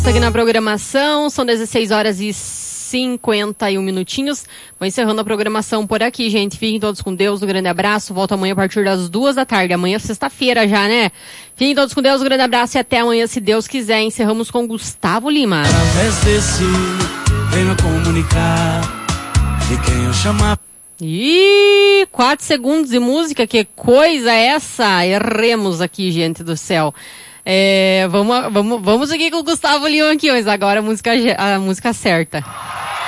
Aqui na programação, são 16 horas e 51 minutinhos. Vou encerrando a programação por aqui, gente. Fiquem todos com Deus, um grande abraço. Volto amanhã a partir das 2 da tarde. Amanhã é sexta-feira já, né? Fiquem todos com Deus, um grande abraço e até amanhã, se Deus quiser. Encerramos com Gustavo Lima. Através desse, venho comunicar de quem eu chamar. Ih, 4 segundos de música, que coisa é essa? Erremos aqui, gente do céu. Vamos aqui com o Gustavo Lima aqui, mas agora a música certa.